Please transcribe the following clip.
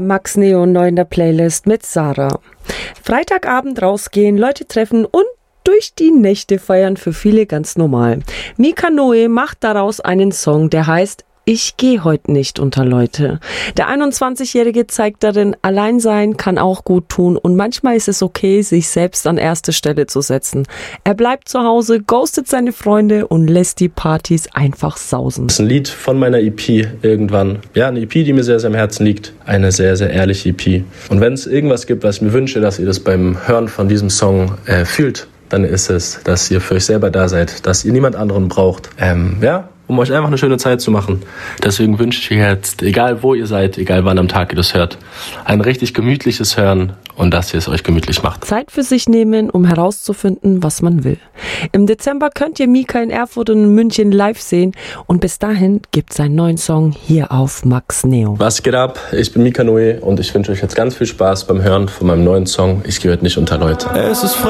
Max Neo neu in der Playlist mit Sarah. Freitagabend rausgehen, Leute treffen und durch die Nächte feiern für viele ganz normal. Mika Noe macht daraus einen Song, der heißt Ich gehe heute nicht unter Leute. Der 21-Jährige zeigt darin, Alleinsein kann auch gut tun und manchmal ist es okay, sich selbst an erste Stelle zu setzen. Er bleibt zu Hause, ghostet seine Freunde und lässt die Partys einfach sausen. Das ist ein Lied von meiner EP irgendwann. Ja, eine EP, die mir sehr, sehr am Herzen liegt. Eine sehr, sehr ehrliche EP. Und wenn es irgendwas gibt, was ich mir wünsche, dass ihr das beim Hören von diesem Song fühlt, dann ist es, dass ihr für euch selber da seid, dass ihr niemand anderen braucht. Um euch einfach eine schöne Zeit zu machen. Deswegen wünsche ich euch jetzt, egal wo ihr seid, egal wann am Tag ihr das hört, ein richtig gemütliches Hören und dass ihr es euch gemütlich macht. Zeit für sich nehmen, um herauszufinden, was man will. Im Dezember könnt ihr Mika in Erfurt und in München live sehen und bis dahin gibt es einen neuen Song hier auf Max Neo. Was geht ab? Ich bin Mika Noe und ich wünsche euch jetzt ganz viel Spaß beim Hören von meinem neuen Song Ich gehe heute nicht unter Leute. Es ist